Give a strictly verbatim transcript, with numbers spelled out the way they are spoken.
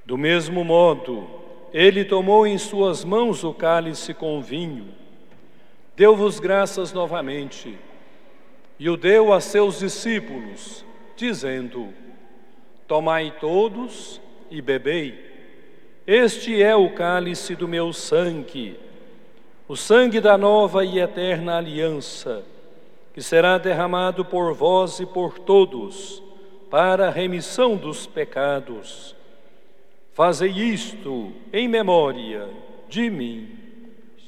Do mesmo modo, ele tomou em suas mãos o cálice com vinho, deu-vos graças novamente, e o deu a seus discípulos, dizendo: tomai todos e bebei. Este é o cálice do meu sangue, o sangue da nova e eterna aliança, que será derramado por vós e por todos, para a remissão dos pecados. Fazei isto em memória de mim.